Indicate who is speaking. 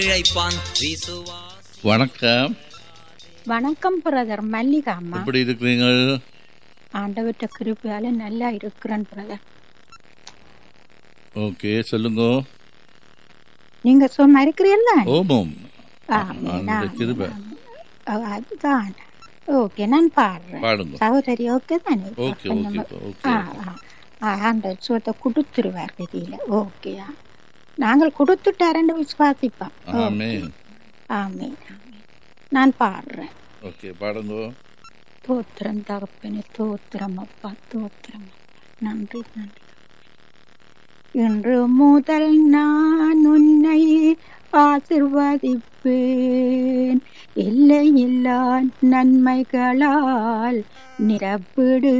Speaker 1: இழைப்பான் விசுவாசி.
Speaker 2: வணக்கம்.
Speaker 3: வணக்கம் பிரதர், மல்லிகா அம்மா.
Speaker 2: எப்படி இருக்கிறீங்க?
Speaker 3: ஆண்டவர்ட்ட கிருபையால நல்லா இருக்கிறேன் பிரதர்.
Speaker 2: ஓகே, சொல்லுங்க.
Speaker 3: நீங்க சும்மா இருக்கிறீல்ல?
Speaker 2: ஓமம்.
Speaker 3: ஆமென்,
Speaker 2: கிருபை.
Speaker 3: அதுதான். ஓகே, நான் பாடுறேன்.
Speaker 2: பாடுங்க.
Speaker 3: சகோதரி ஓகே தானே?
Speaker 2: Okay okay okay.
Speaker 3: ஆண்டவர் சுகத்தை கொடுத்துருவார் கதியில. ஓகேயா, நாங்கள் கொடுத்துட்டாருன்னு விசுவாசிப்போம்.
Speaker 2: ஆமென்.
Speaker 3: ஆமென். நான் பாடுறேன்.
Speaker 2: ஓகே, பாடுங்க.
Speaker 3: தோத்திரம் தகப்பனே, தோத்திரம் அப்பா, தோத்திரம் அப்பா. நன்றி நன்றி. இன்று முதல் நான் உன்னை ஆசிர்வதிப்பேன், எல்லையில்லா நன்மைகளால் நிரப்பிடு